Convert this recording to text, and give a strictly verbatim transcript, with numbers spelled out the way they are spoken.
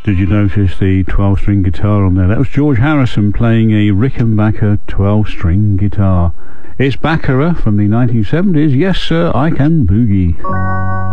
Did you notice the twelve-string guitar on there? That was George Harrison playing a Rickenbacker twelve-string guitar. It's Baccarat from the nineteen seventies. Yes, sir, I can boogie.